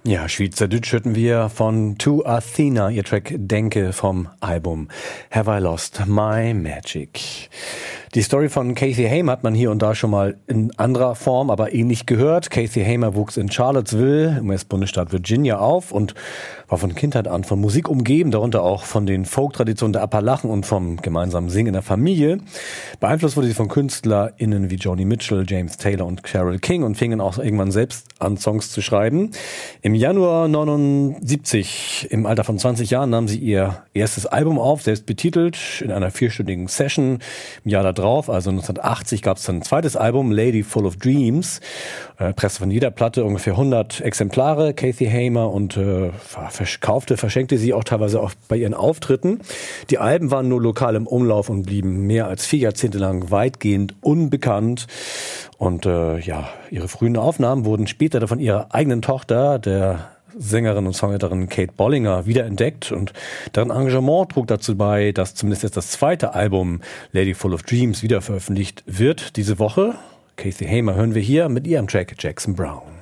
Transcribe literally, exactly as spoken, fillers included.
Ja, Schweizerdeutsch hörten wir von To Athena, ihr Track Denke vom Album Have I Lost My Magic. Die Story von Kathy Hamer hat man hier und da schon mal in anderer Form, aber ähnlich gehört. Kathy Hamer wuchs in Charlottesville im U S-Bundesstaat Virginia auf und war von Kindheit an von Musik umgeben, darunter auch von den Folk-Traditionen der Appalachen und vom gemeinsamen Singen in der Familie. Beeinflusst wurde sie von KünstlerInnen wie Joni Mitchell, James Taylor und Carole King und fing dann auch irgendwann selbst an, Songs zu schreiben. Im Januar neunundsiebzig, im Alter von zwanzig Jahren, nahm sie ihr erstes Album auf, selbst betitelt, in einer vierstündigen Session. Im Jahr darauf, also neunzehnhundertachtzig, gab es dann ein zweites Album, Lady Full of Dreams. Äh, presste von jeder Platte ungefähr hundert Exemplare, Kathy Hamer, und äh, verkaufte, verschenkte sie auch teilweise auch bei ihren Auftritten. Die Alben waren nur lokal im Umlauf und blieben mehr als vier Jahrzehnte lang weitgehend unbekannt. Und äh, ja, ihre frühen Aufnahmen wurden später von ihrer eigenen Tochter, der Sängerin und Songwriterin Kate Bollinger, wiederentdeckt, und deren Engagement trug dazu bei, dass zumindest jetzt das zweite Album Lady Full of Dreams wieder veröffentlicht wird diese Woche. Kathy Hamer hören wir hier mit ihrem Track Jackson Brown.